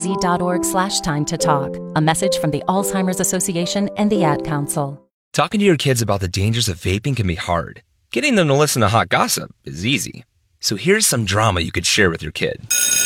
az.org/time to talk. A message from the Alzheimer's Association and the Ad Council. Talking to your kids about the dangers of vaping can be hard. Getting them to listen to hot gossip is easy. So here's some drama you could share with your kid.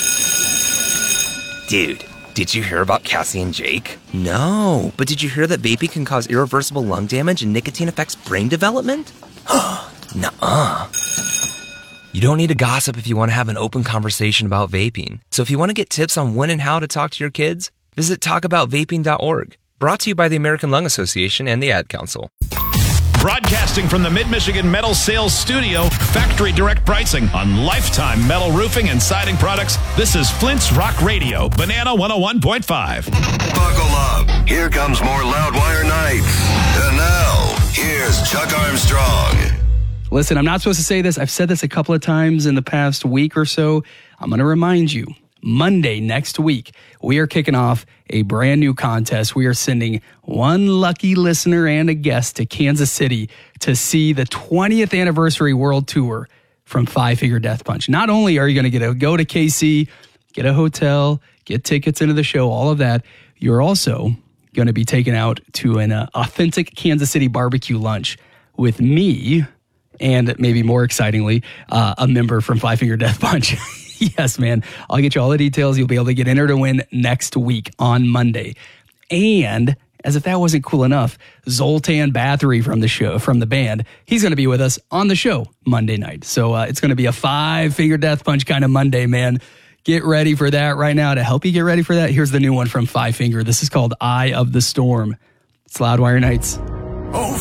Dude, did you hear about Cassie and Jake? No, but did you hear that vaping can cause irreversible lung damage and nicotine affects brain development? Nuh-uh. You don't need to gossip if you want to have an open conversation about vaping. So if you want to get tips on when and how to talk to your kids, visit talkaboutvaping.org. Brought to you by the American Lung Association and the Ad Council. Broadcasting from the Mid-Michigan Metal Sales Studio, factory direct pricing on lifetime metal roofing and siding products. This is Flint's Rock Radio, Banana 101.5. Buckle up. Here comes more Loudwire Nights. And now, here's Chuck Armstrong. Listen, I'm not supposed to say this. I've said this a couple of times in the past week or so. I'm going to remind you. Monday next week, we are kicking off a brand new contest. We are sending one lucky listener and a guest to Kansas City to see the 20th anniversary world tour from Five Finger Death Punch. Not only are you going to go to KC, get a hotel, get tickets into the show, all of that, you're also going to be taken out to an authentic Kansas City barbecue lunch with me and, maybe more excitingly, a member from Five Finger Death Punch. Yes, man. I'll get you all the details. You'll be able to get entered to win next week on Monday. And as if that wasn't cool enough, Zoltan Bathory from the band, he's going to be with us on the show Monday night. So it's going to be a Five Finger Death Punch kind of Monday, man. Get ready for that right now. To help you get ready for that, here's the new one from Five Finger. This is called Eye of the Storm. It's Loudwire Nights. Oh,